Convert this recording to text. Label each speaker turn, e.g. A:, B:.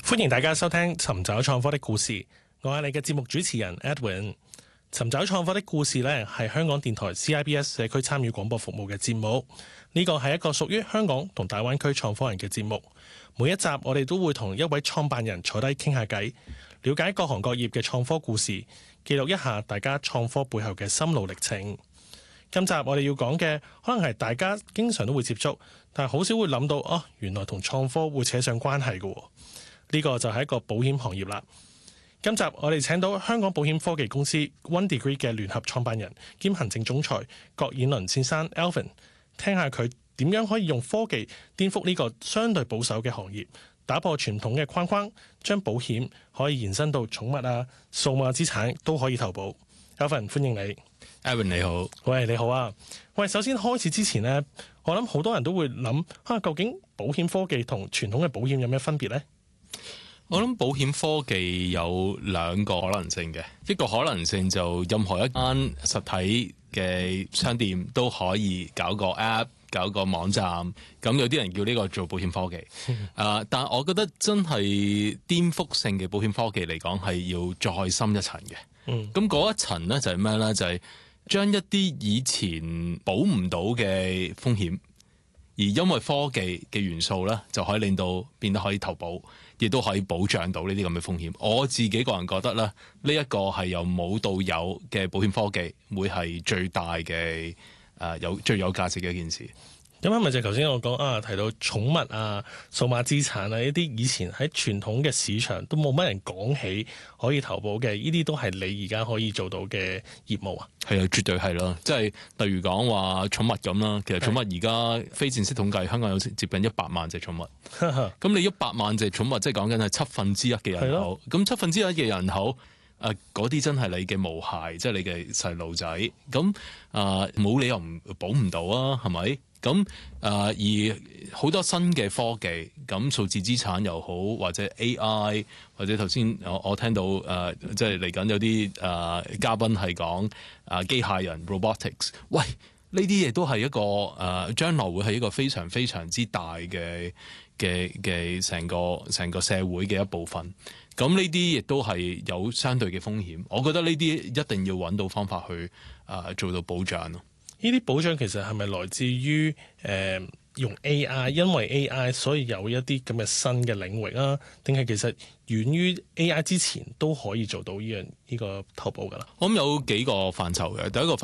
A: 歡迎大家收聽尋找創科的故事，我係你嘅節目主持人 Edwin。尋找創科的故事呢，係香港電台 CIBS 社區參與廣播服務嘅節目。呢個係一個屬於香港同大灣區創科人嘅節目。每一集我哋都會同一位創辦人坐低傾下偈，了解各行各業嘅創科故事，記錄一下大家創科背後嘅心路歷程。今集我哋要講嘅可能係大家經常都會接觸，但係好少會諗到原來同創科會扯上關係嘅。呢個就係一個保險行業啦。今集我哋請到香港保險科技公司 One Degree 嘅聯合創辦人兼行政總裁郭彥麟先生 Alvin， 聽下佢點樣可以用科技顛覆呢個相對保守嘅行業，打破傳統嘅框框，將保險可以延伸到寵物啊、數碼資產都可以投保。Alvin， 歡迎你。
B: Aaron 你好。
A: 喂，你好啊。喂，首先開始之前呢，我諗好多人都會諗究竟保險科技同傳統嘅保險有咩分別呢？
B: 我諗保險科技有兩個可能性嘅，一個可能性就任何一間實體嘅商店都可以搞個 app， 搞個網站，咁有啲人叫呢個做保險科技。但我覺得真係顛覆性嘅保險科技嚟講係要再深一層嘅。咁嗰一層呢就係咩呢？就係將一啲以前保唔到嘅風險，而因為科技嘅元素呢，就可以令到變得可以投保，亦都可以保障到呢啲咁嘅風險。我自己個人覺得咧，呢一個係由冇到有嘅保險科技，會係最大嘅最有價值嘅一件事。
A: 咁係咪就係頭先我講提到寵物啊、數碼資產啊，一啲以前喺傳統嘅市場都冇乜人講起可以投保嘅，呢啲都係你而家可以做到嘅業務啊？
B: 係啊，絕對係咯。即係例如講話寵物咁啦，其實寵物而家非正式統計，香港有接近100萬隻寵物。咁你100萬隻寵物，即係講緊係1/7嘅人口。咁1/7嘅人口，嗰啲真係你嘅毛孩，即係你嘅細路仔。咁冇理由保唔到啊？係咪？咁而好多新嘅科技，咁數字資產又好，或者 AI， 或者頭先我聽到即係嚟緊有啲嘉賓係講機械人 robotics， 喂，呢啲嘢都係一個將來會係一個非常非常之大嘅成個社會嘅一部分。咁呢啲亦都係有相對嘅風險。我覺得呢啲一定要揾到方法去做到保障咯。
A: 呢啲保障其實係咪來自於用 AI？ 因為 AI 所以有一啲咁嘅新嘅領域啊？定係其實源於 AI 之前都可以做到呢個投保㗎啦？
B: 我諗有幾個範疇嘅。第一個範